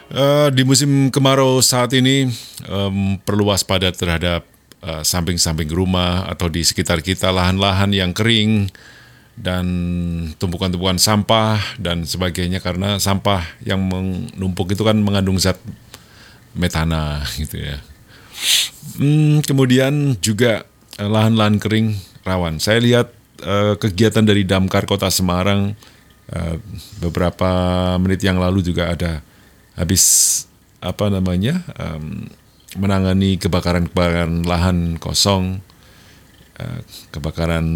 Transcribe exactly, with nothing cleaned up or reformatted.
Eh, di musim kemarau saat ini em, perlu waspada terhadap eh, samping-samping rumah atau di sekitar kita lahan-lahan yang kering dan tumpukan-tumpukan sampah dan sebagainya karena sampah yang menumpuk itu kan mengandung zat metana gitu ya. Hmm, kemudian juga eh, lahan-lahan kering rawan. Saya lihat eh, kegiatan dari Damkar Kota Semarang eh, beberapa menit yang lalu juga ada habis apa namanya em, menangani kebakaran-kebakaran lahan kosong, eh, kebakaran